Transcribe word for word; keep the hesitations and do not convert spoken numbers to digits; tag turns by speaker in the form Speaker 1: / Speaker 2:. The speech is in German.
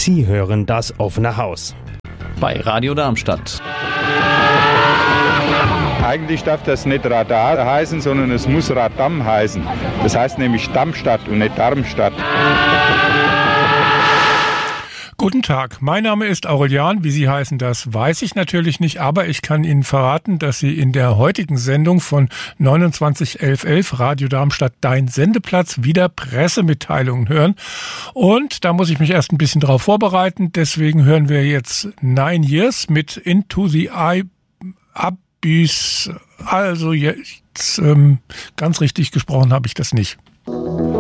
Speaker 1: Sie hören das offene Haus.
Speaker 2: Bei Radio Darmstadt.
Speaker 3: Eigentlich darf das nicht Radar heißen, sondern es muss Radam heißen. Das heißt nämlich Darmstadt und nicht Darmstadt.
Speaker 4: Guten Tag, mein Name ist Aurelian. Wie Sie heißen, das weiß ich natürlich nicht, aber ich kann Ihnen verraten, dass Sie in der heutigen Sendung von neunundzwanzig elf elf Radio Darmstadt Dein Sendeplatz wieder Pressemitteilungen hören. Und da muss ich mich erst ein bisschen drauf vorbereiten. Deswegen hören wir jetzt Nine Years mit Into the Eye Abyss. Also jetzt ähm, ganz richtig gesprochen habe ich das nicht.